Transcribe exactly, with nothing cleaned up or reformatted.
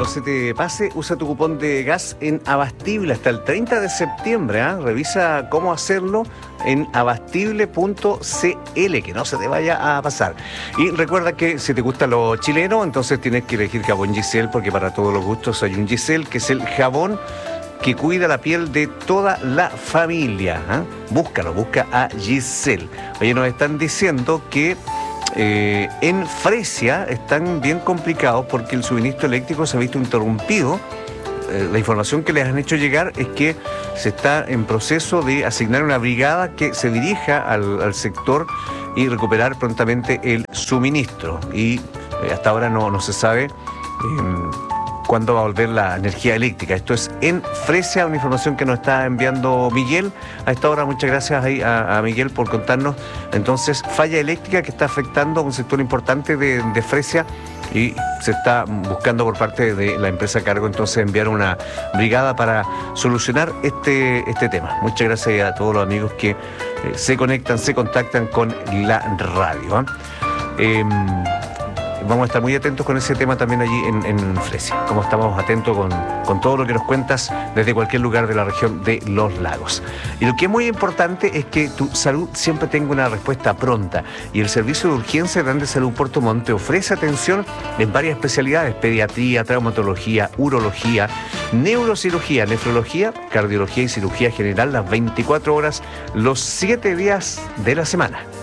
no se te pase, usa tu cupón de gas en Abastible hasta el treinta de septiembre. ¿eh? Revisa cómo hacerlo en abastible punto c l, que no se te vaya a pasar. Y recuerda que si te gusta lo chileno, entonces tienes que elegir jabón Giselle, porque para todos los gustos hay un Giselle, que es el jabón que cuida la piel de toda la familia. ¿eh? Búscalo, busca a Giselle. Oye, nos están diciendo que eh, en Fresia están bien complicados porque el suministro eléctrico se ha visto interrumpido. Eh, la información que les han hecho llegar es que se está en proceso de asignar una brigada que se dirija al, al sector y recuperar prontamente el suministro. Y eh, hasta ahora no, no se sabe eh, cuándo va a volver la energía eléctrica. Esto es en Fresia, una información que nos está enviando Miguel. A esta hora, muchas gracias ahí a, a Miguel por contarnos. Entonces, falla eléctrica que está afectando a un sector importante de, de Fresia y se está buscando por parte de la empresa a cargo entonces enviar una brigada para solucionar este, este tema. Muchas gracias a todos los amigos que eh, se conectan, se contactan con la radio. ¿eh? Eh, Vamos a estar muy atentos con ese tema también allí en, en Fresia, como estamos atentos con, con todo lo que nos cuentas desde cualquier lugar de la región de los lagos. Y lo que es muy importante es que tu salud siempre tenga una respuesta pronta, y el Servicio de Urgencia de Plan Salud Puerto Montt ofrece atención en varias especialidades: pediatría, traumatología, urología, neurocirugía, nefrología, cardiología y cirugía general las veinticuatro horas, los siete días de la semana.